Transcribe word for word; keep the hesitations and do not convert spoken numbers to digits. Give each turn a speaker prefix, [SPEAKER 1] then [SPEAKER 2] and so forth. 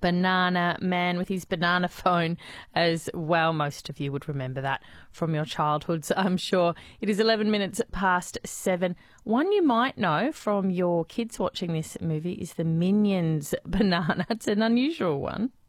[SPEAKER 1] Banana Man with his banana phone as well. Most of you would remember that from your childhoods, I'm sure. It is eleven minutes past seven. One you might know from your kids watching this movie is the Minions banana. It's an unusual one.